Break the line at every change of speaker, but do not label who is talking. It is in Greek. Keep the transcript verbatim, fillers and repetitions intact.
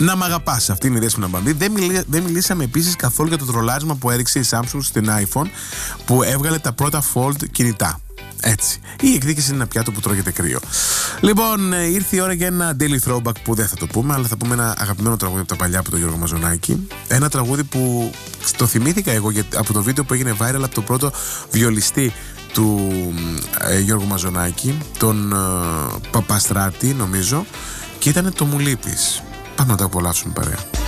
Να μ' αγαπάς, αυτή είναι η Δέσποινα Μπαμβί. Δεν, μιλή, δεν μιλήσαμε επίσης καθόλου για το τρολάρισμα που έριξε η Samsung στην iPhone που έβγαλε τα πρώτα Fold κινητά. Έτσι. Η εκδίκηση είναι ένα πιάτο που τρώγεται κρύο. Λοιπόν, ήρθε η ώρα για ένα daily throwback που δεν θα το πούμε, αλλά θα πούμε ένα αγαπημένο τραγούδι από τα παλιά από τον Γιώργο Μαζονάκη. Ένα τραγούδι που το θυμήθηκα εγώ από το βίντεο που έγινε viral από το πρώτο βιολιστή του ε, Γιώργου Μαζονάκη, τον ε, Παπαστράτη νομίζω, και ήταν το Μου λείπεις. Πάμε να το απολαύσουμε παρέα.